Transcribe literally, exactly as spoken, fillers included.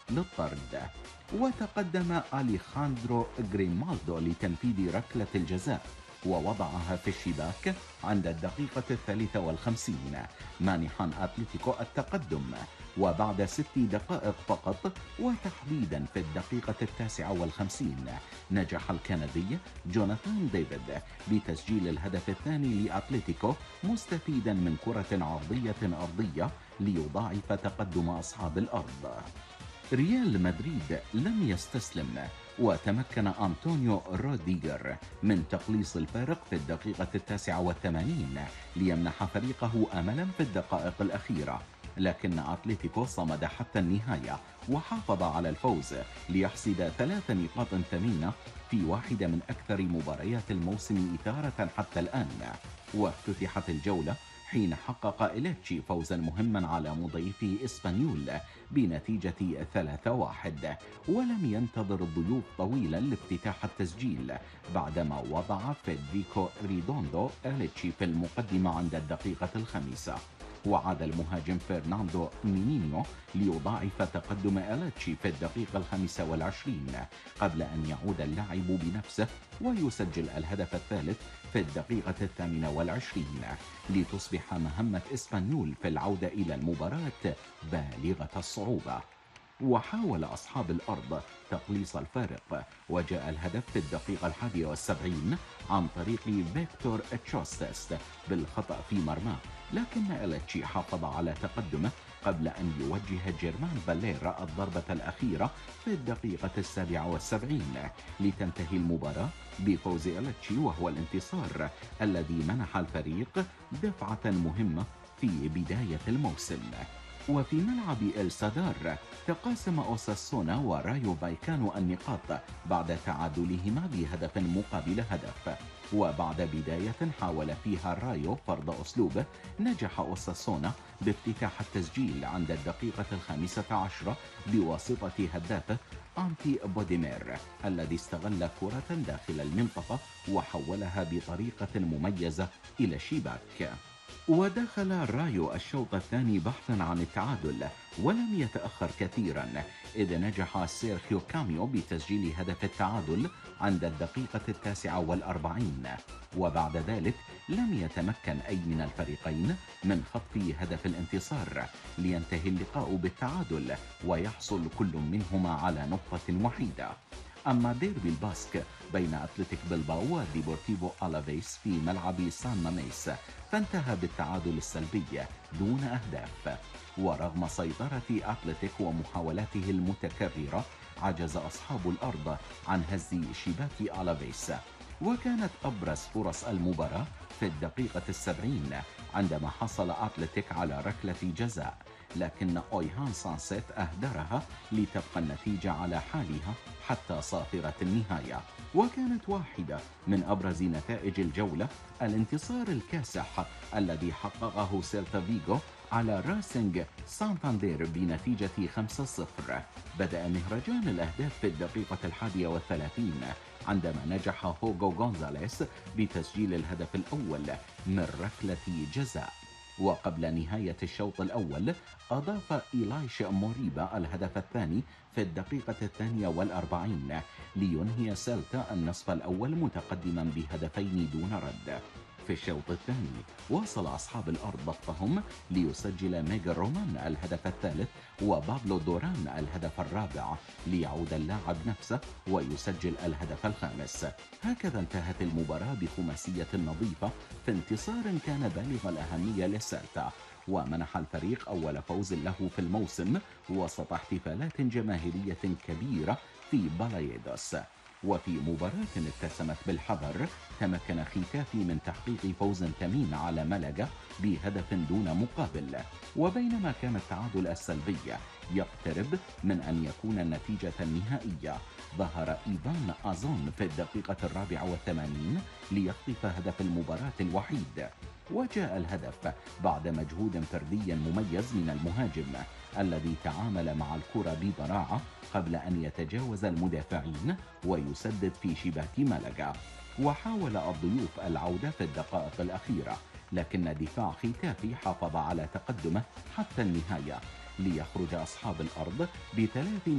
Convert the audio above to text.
للطرد. وتقدم أليخاندرو غريمالدو لتنفيذ ركلة الجزاء ووضعها في الشباك عند الدقيقة الثالثة والخمسين، مانحا أتلتيكو التقدم. وبعد ست دقائق فقط، وتحديدا في الدقيقة التاسعة والخمسين، نجح الكندي جوناثان ديفيد بتسجيل الهدف الثاني لأتلتيكو، مستفيدا من كرة عرضية أرضية ليضاعف تقدم أصحاب الأرض. ريال مدريد لم يستسلم، وتمكن أنطونيو روديغر من تقليص الفارق في الدقيقة التاسعة والثمانين ليمنح فريقه أملا في الدقائق الأخيرة، لكن أتلتيكو صمد حتى النهاية وحافظ على الفوز ليحصد ثلاث نقاط ثمينة في واحدة من أكثر مباريات الموسم إثارة حتى الآن. وافتتحت الجولة حين حقق إليتشي فوزا مهما على مضيفه إسبانيول بنتيجة ثلاثة واحد، ولم ينتظر الضيوف طويلا لافتتاح التسجيل بعدما وضع فيدريكو ريدوندو إليتشي في المقدمة عند الدقيقة الخامسة. وعاد المهاجم فرناندو مينينيو ليضاعف تقدم إليتشي في الدقيقة الخامسة والعشرين قبل أن يعود اللاعب بنفسه ويسجل الهدف الثالث في الدقيقة الثامنة والعشرين، لتصبح مهمة إسبانيول في العودة إلى المباراة بالغة الصعوبة. وحاول أصحاب الأرض تقليص الفارق، وجاء الهدف في الدقيقة الحادية والسبعين عن طريق فيكتور تشوستس بالخطأ في مرماه، لكن إليتشي حافظ على تقدمه قبل أن يوجه جيرمان باليرا الضربة الأخيرة في الدقيقة السابعة والسبعين لتنتهي المباراة بفوز إليتشي، وهو الانتصار الذي منح الفريق دفعة مهمة في بداية الموسم. وفي ملعب السادار تقاسم أوساسونا ورايو فايكانو النقاط بعد تعادلهما بهدف مقابل هدف. وبعد بداية حاول فيها رايو فرض أسلوبه، نجح أوساسونا بافتتاح التسجيل عند الدقيقة الخامسة عشرة بواسطة هدافه أنتي بوديمير الذي استغل كرة داخل المنطقة وحولها بطريقة مميزة إلى الشباك. ودخل رايو الشوط الثاني بحثا عن التعادل، ولم يتأخر كثيرا إذ نجح سيرخيو كاميو بتسجيل هدف التعادل عند الدقيقة التاسعة والأربعين. وبعد ذلك لم يتمكن أي من الفريقين من خطف هدف الانتصار لينتهي اللقاء بالتعادل ويحصل كل منهما على نقطة وحيدة. أما ديربي الباسك بين أتلتيك بلباو وديبورتيفو ألافيس في ملعب سان ماميس فانتهى بالتعادل السلبي دون أهداف. ورغم سيطرة أتلتيك ومحاولاته المتكررة، عجز أصحاب الأرض عن هز شباك ألافيس. وكانت أبرز فرص المباراة في الدقيقة السبعين عندما حصل أتلتيك على ركلة جزاء، لكن أويهان سانسيت أهدرها لتبقى النتيجة على حالها حتى صافرة النهاية. وكانت واحدة من أبرز نتائج الجولة الانتصار الكاسح الذي حققه سيلتا فيغو على راسينج سانتاندير بنتيجة خمسة صفر. بدأ مهرجان الأهداف في الدقيقة الحادية والثلاثين عندما نجح هوغو غونزاليس بتسجيل الهدف الأول من ركلة جزاء. وقبل نهاية الشوط الأول أضاف إيلايش موريبا الهدف الثاني في الدقيقة الثانية والأربعين لينهي سيلتا النصف الأول متقدما بهدفين دون رد. في الشوط الثاني واصل أصحاب الأرض ضغطهم ليسجل ميغل رومان الهدف الثالث وبابلو دوران الهدف الرابع ليعود اللاعب نفسه ويسجل الهدف الخامس. هكذا انتهت المباراة بخماسية نظيفة في انتصار كان بالغ الأهمية لسيلتا، ومنح الفريق أول فوز له في الموسم وسط احتفالات جماهيرية كبيرة في بالايدوس. وفي مباراة اتسمت بالحذر، تمكن ختافي من تحقيق فوز ثمين على ملقا بهدف دون مقابل. وبينما كان التعادل السلبي يقترب من أن يكون النتيجة النهائية، ظهر إيفان أزون في الدقيقة الرابعة والثمانين ليخطف هدف المباراة الوحيد. وجاء الهدف بعد مجهود فردي مميز من المهاجم الذي تعامل مع الكرة ببراعة قبل أن يتجاوز المدافعين ويسدد في شباك ملقا. وحاول الضيوف العودة في الدقائق الأخيرة، لكن دفاع ختافي حافظ على تقدمه حتى النهاية ليخرج أصحاب الأرض بثلاث